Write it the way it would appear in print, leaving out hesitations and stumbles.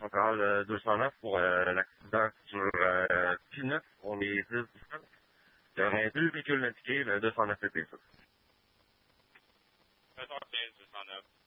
encore 209 pour l'accident sur P9 pour les 10 17. Il y aurait 2 véhicules indiqués, le 209 et P9. 14-15, 209.